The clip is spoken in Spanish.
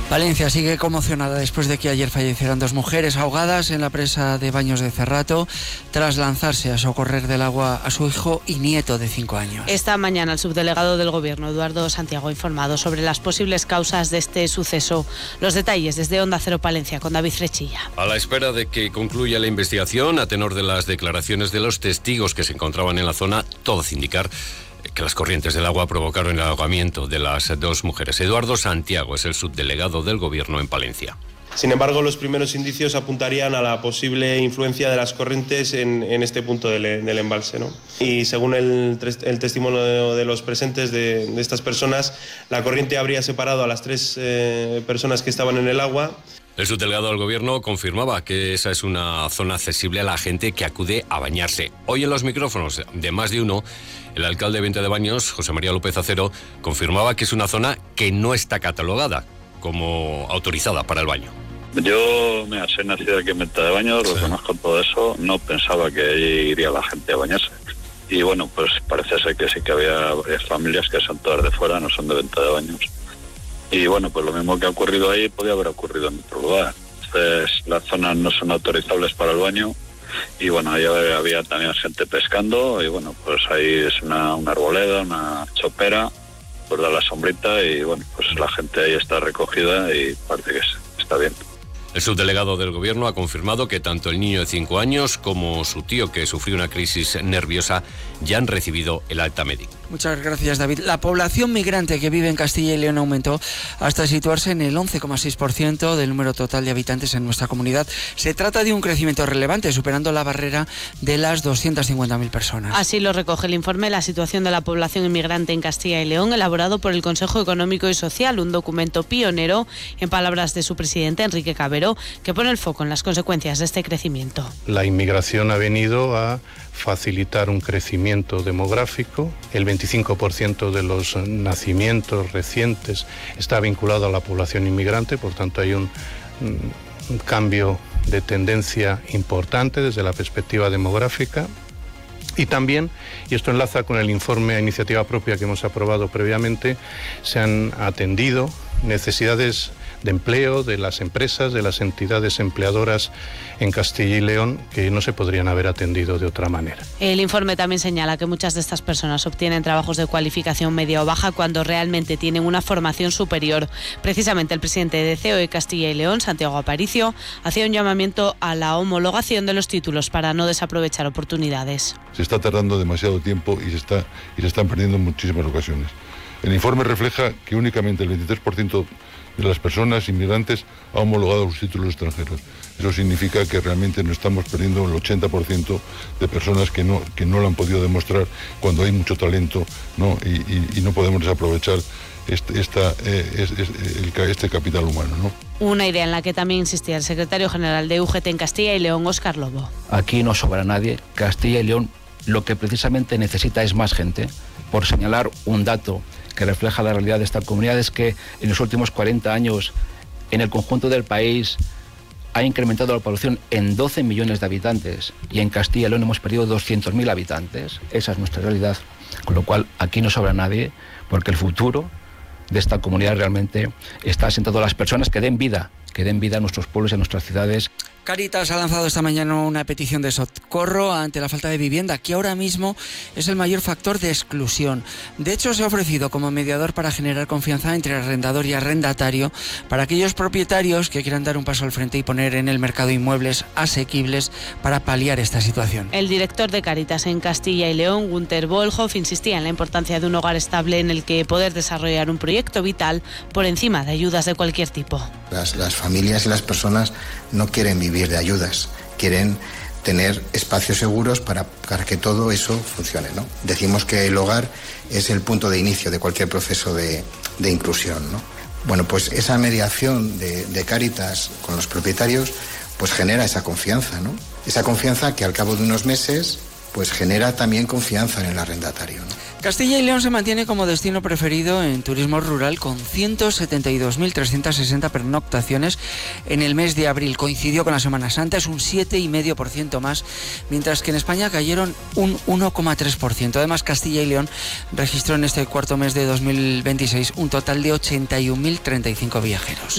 Valencia sigue conmocionada después de que ayer fallecieran 2 mujeres ahogadas en la presa de Baños de Cerrato tras lanzarse a socorrer del agua a su hijo y nieto de 5 años. Esta mañana el subdelegado del Gobierno, Eduardo Santiago, ha informado sobre las posibles causas de este suceso. Los detalles desde Onda Cero Palencia con David Frechilla. A la espera de que concluya la investigación, a tenor de las declaraciones de los testigos que se encontraban en la zona, todo hace indicar que las corrientes del agua provocaron el ahogamiento de las 2 mujeres. Eduardo Santiago es el subdelegado del Gobierno en Palencia. Sin embargo, los primeros indicios apuntarían a la posible influencia de las corrientes en este punto del embalse, ¿no? Y según el testimonio de los presentes de estas personas, la corriente habría separado a las 3 personas que estaban en el agua. El subdelegado del Gobierno confirmaba que esa es una zona accesible a la gente que acude a bañarse. Hoy en los micrófonos de Más de Uno, el alcalde de Venta de Baños, José María López Acero, confirmaba que es una zona que no está catalogada como autorizada para el baño. Yo, soy nacido aquí en Venta de Baños, lo conozco todo eso, no pensaba que allí iría la gente a bañarse. Y bueno, pues parece ser que sí que había varias familias que son todas de fuera, no son de Venta de Baños. Y bueno, pues lo mismo que ha ocurrido ahí podía haber ocurrido en otro lugar. Entonces, las zonas no son autorizables para el baño. Y bueno, ahí había también gente pescando. Y bueno, pues ahí es una arboleda, una chopera, pues da la sombrita. Y bueno, pues la gente ahí está recogida y parece que está bien. El subdelegado del Gobierno ha confirmado que tanto el niño de 5 años como su tío, que sufrió una crisis nerviosa, ya han recibido el alta médica. Muchas gracias, David. La población migrante que vive en Castilla y León aumentó hasta situarse en el 11,6% del número total de habitantes en nuestra comunidad. Se trata de un crecimiento relevante, superando la barrera de las 250.000 personas. Así lo recoge el informe La situación de la población inmigrante en Castilla y León, elaborado por el Consejo Económico y Social, un documento pionero, en palabras de su presidente, Enrique Cabero, que pone el foco en las consecuencias de este crecimiento. La inmigración ha venido a facilitar un crecimiento demográfico. El 25% de los nacimientos recientes está vinculado a la población inmigrante, por tanto hay un cambio de tendencia importante desde la perspectiva demográfica. Y también, y esto enlaza con el informe a iniciativa propia que hemos aprobado previamente, se han atendido necesidades de empleo de las empresas, de las entidades empleadoras en Castilla y León, que no se podrían haber atendido de otra manera. El informe también señala que muchas de estas personas obtienen trabajos de cualificación media o baja cuando realmente tienen una formación superior. Precisamente el presidente de COE Castilla y León, Santiago Aparicio, hacía un llamamiento a la homologación de los títulos para no desaprovechar oportunidades. Se está tardando demasiado tiempo y se están perdiendo en muchísimas ocasiones. El informe refleja que únicamente el 23% de las personas inmigrantes ha homologado los títulos extranjeros. Eso significa que realmente nos estamos perdiendo el 80% de personas que no lo han podido demostrar cuando hay mucho talento, ¿no? Y no podemos desaprovechar este capital humano, ¿no? Una idea en la que también insistía el secretario general de UGT en Castilla y León, Óscar Lobo. Aquí no sobra nadie. Castilla y León lo que precisamente necesita es más gente. Por señalar un dato que refleja la realidad de esta comunidad, es que en los últimos 40 años en el conjunto del país ha incrementado la población en 12 millones de habitantes y en Castilla y León hemos perdido 200.000 habitantes. Esa es nuestra realidad, con lo cual aquí no sobra nadie, porque el futuro de esta comunidad realmente está asentado en las personas que den vida a nuestros pueblos y a nuestras ciudades. Cáritas ha lanzado esta mañana una petición de socorro ante la falta de vivienda, que ahora mismo es el mayor factor de exclusión. De hecho, se ha ofrecido como mediador para generar confianza entre arrendador y arrendatario para aquellos propietarios que quieran dar un paso al frente y poner en el mercado inmuebles asequibles para paliar esta situación. El director de Cáritas en Castilla y León, Günter Bollhoff, insistía en la importancia de un hogar estable en el que poder desarrollar un proyecto vital por encima de ayudas de cualquier tipo. Las familias y las personas no quieren vivir de ayudas, quieren tener espacios seguros para que todo eso funcione, ¿no? Decimos que el hogar es el punto de inicio de cualquier proceso de inclusión, ¿no? Bueno, pues esa mediación de Cáritas con los propietarios pues genera esa confianza, ¿no? Esa confianza que al cabo de unos meses pues genera también confianza en el arrendatario, ¿no? Castilla y León se mantiene como destino preferido en turismo rural con 172.360 pernoctaciones en el mes de abril. Coincidió con la Semana Santa, es un 7,5% más, mientras que en España cayeron un 1,3%. Además, Castilla y León registró en este cuarto mes de 2026 un total de 81.035 viajeros.